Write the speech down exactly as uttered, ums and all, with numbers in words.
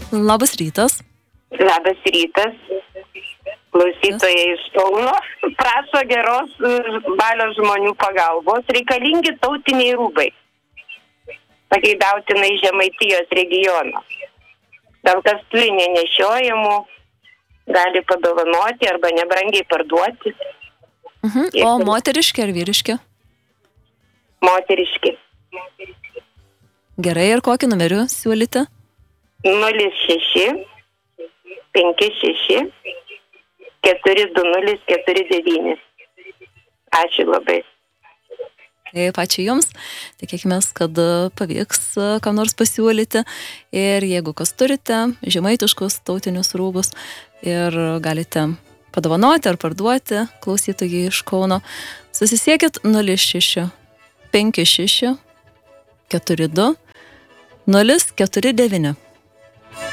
Labas rytas. Labas rytas. Klausytojai iš Kauno prašo geros valios žmonių pagalbos. Reikalingi tautiniai rūbai. Pageidautinai Žemaitijos regiono. Gal kas turi nenešiojamų, gali padovanoti arba nebrangiai parduoti. Mhm. O moteriški ar vyriški? Moteriški. Gerai, ir kokį numerių siūlyti? nulis šeši penki šeši keturi du nulis keturi devyni. Ačiū labai. Taip, ačiū Jums. Tikėkime, kad pavyks kam nors pasiūlyti. Ir jeigu kas turite žemaitiškus tautinius rūbus ir galite padovanoti ar parduoti klausytojai iš Kauno, susisiekit nulis šeši penki šeši keturi du nulis keturi devyni.